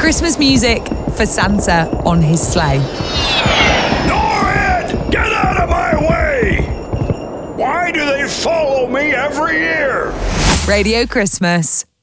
Christmas music for Santa on his sleigh. Norrid! Get out of my way! Why do they follow me every year? Radio Christmas.